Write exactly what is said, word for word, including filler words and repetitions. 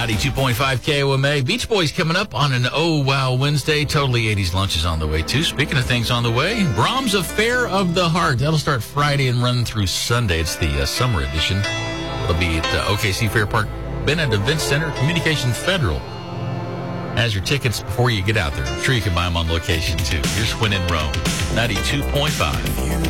ninety-two point five K O M A. Beach Boys coming up on an Oh Wow Wednesday. Totally eighties lunch is on the way, too. Speaking of things on the way, Brahms Affair of the Heart. That'll start Friday and run through Sunday. It's the uh, summer edition. It'll be at uh, O K C Fair Park, Bennett Event Center, Communication Federal. Has your tickets before you get out there. I'm sure you can buy them on location, too. Here's When in Rome, ninety-two point five.